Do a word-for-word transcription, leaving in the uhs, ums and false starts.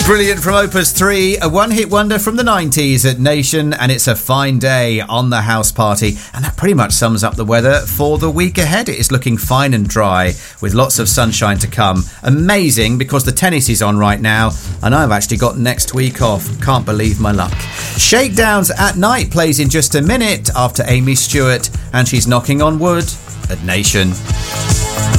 Brilliant from Opus three, a one-hit wonder from the nineties at Nation, and it's a fine day on the house party. And that pretty much sums up the weather for the week ahead. It is looking fine and dry with lots of sunshine to come. Amazing because the tennis is on right now and I've actually got next week off. Can't believe my luck. Shakedowns at Night plays in just a minute after Amy Stewart, and she's knocking on wood at Nation.